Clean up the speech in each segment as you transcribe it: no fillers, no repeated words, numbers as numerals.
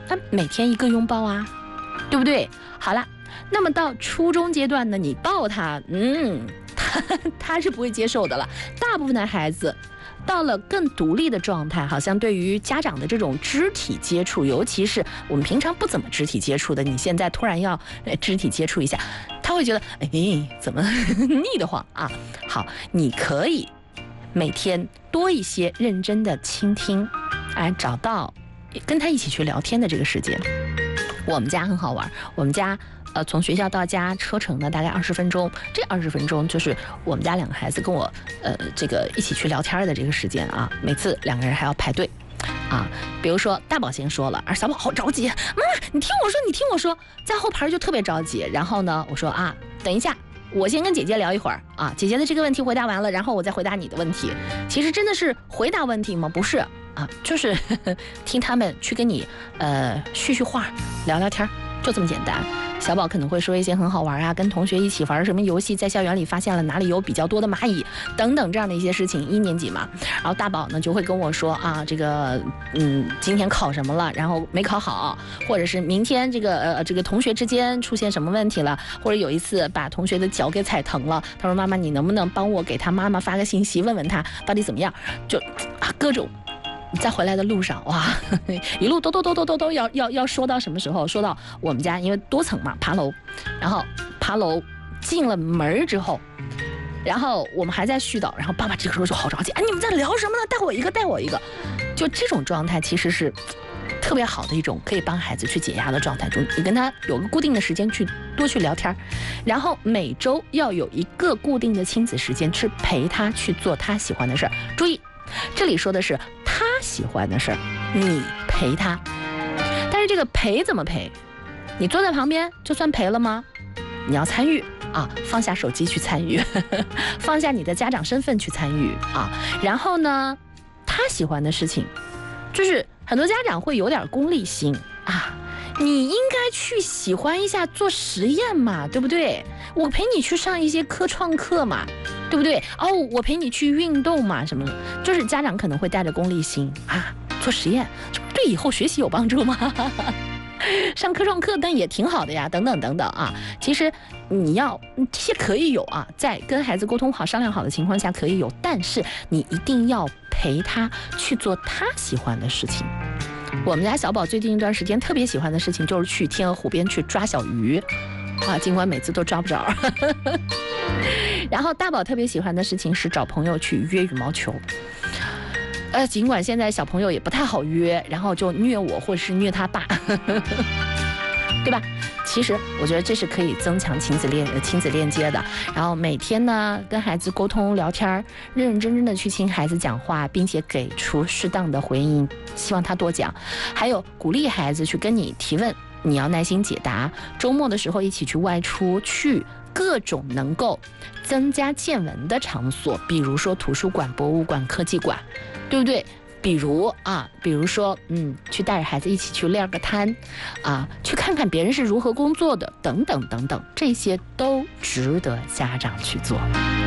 那每天一个拥抱啊，对不对？好了，那么到初中阶段呢，你抱他，他是不会接受的了。大部分的孩子到了更独立的状态，好像对于家长的这种肢体接触，尤其是我们平常不怎么肢体接触的，你现在突然要肢体接触一下，他会觉得怎么腻得慌啊？好，你可以每天多一些认真的倾听，找到跟他一起去聊天的这个时间。我们家很好玩，我们家从学校到家车程呢大概20分钟，这20分钟就是我们家2个孩子跟我这个一起去聊天的这个时间啊。每次2个人还要排队啊，比如说大宝先说了，小宝好着急，妈妈你听我说，在后排就特别着急。然后呢，我说等一下，我先跟姐姐聊一会儿啊，姐姐的这个问题回答完了，然后我再回答你的问题。其实真的是回答问题吗？不是啊，就是听他们去跟你叙话，聊聊天，就这么简单。小宝可能会说一些很好玩啊，跟同学一起玩什么游戏，在校园里发现了哪里有比较多的蚂蚁等等这样的一些事情，1年级嘛。然后大宝呢就会跟我说这个今天考什么了，然后没考好，或者是明天这个同学之间出现什么问题了，或者有一次把同学的脚给踩疼了，他说妈妈你能不能帮我给他妈妈发个信息问问他到底怎么样，就各种。在回来的路上，哇，一路都要说到什么时候？说到我们家，因为多层嘛，爬楼，然后爬楼进了门之后，然后我们还在絮叨，然后爸爸这个时候就好着急，你们在聊什么呢？带我一个，就这种状态其实是特别好的一种可以帮孩子去解压的状态中，你跟他有个固定的时间去多去聊天，然后每周要有一个固定的亲子时间去陪他去做他喜欢的事儿。注意，这里说的是他喜欢的事儿，你陪他。但是这个陪怎么陪？你坐在旁边就算陪了吗？你要参与放下手机去参与放下你的家长身份去参与然后呢，他喜欢的事情，就是很多家长会有点功利心你应该去喜欢一下做实验嘛，对不对？我陪你去上一些科创课嘛，对不对？我陪你去运动嘛，什么的，就是家长可能会带着功利心做实验，这对以后学习有帮助吗？上科创课但也挺好的呀，等等等等其实你要这些可以有在跟孩子沟通好商量好的情况下可以有，但是你一定要陪他去做他喜欢的事情。我们家小宝最近一段时间特别喜欢的事情就是去天鹅湖边去抓小鱼尽管每次都抓不着然后大宝特别喜欢的事情是找朋友去约羽毛球尽管现在小朋友也不太好约，然后就虐我或者是虐他爸对吧？其实我觉得这是可以增强亲子链接的。然后每天呢跟孩子沟通聊天，认认真真的去听孩子讲话，并且给出适当的回应，希望他多讲。还有鼓励孩子去跟你提问，你要耐心解答。周末的时候一起去外出，去各种能够增加见闻的场所，比如说图书馆、博物馆、科技馆，对不对？比如说去带着孩子一起去练个摊去看看别人是如何工作的，等等等等，这些都值得家长去做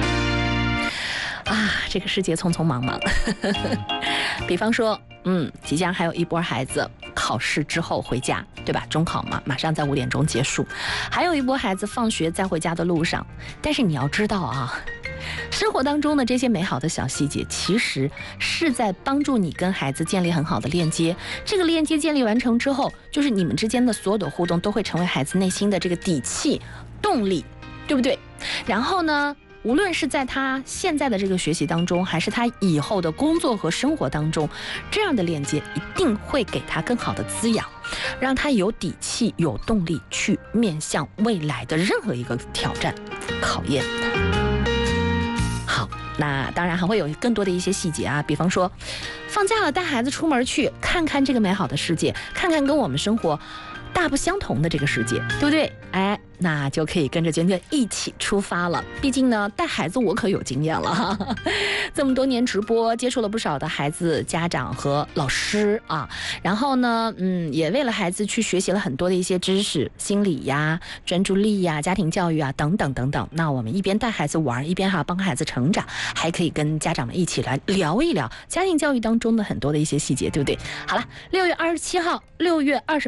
这个世界匆匆忙忙比方说即将还有一波孩子考试之后回家，对吧？中考嘛，马上在5点钟结束，还有一波孩子放学在回家的路上。但是你要知道生活当中的这些美好的小细节，其实是在帮助你跟孩子建立很好的链接。这个链接建立完成之后，就是你们之间的所有的互动都会成为孩子内心的这个底气、动力，对不对？然后呢，无论是在他现在的这个学习当中，还是他以后的工作和生活当中，这样的链接一定会给他更好的滋养，让他有底气、有动力去面向未来的任何一个挑战、考验。好，那当然还会有更多的一些细节比方说放假了带孩子出门去看看这个美好的世界，看看跟我们生活大不相同的这个世界，对不对？那就可以跟着娟娟一起出发了。毕竟呢，带孩子我可有经验了这么多年直播，接触了不少的孩子、家长和老师然后呢，也为了孩子去学习了很多的一些知识，心理呀、专注力呀、家庭教育等等等等。那我们一边带孩子玩，一边帮孩子成长，还可以跟家长们一起来聊一聊家庭教育当中的很多的一些细节，对不对？好了，6月27号，6月20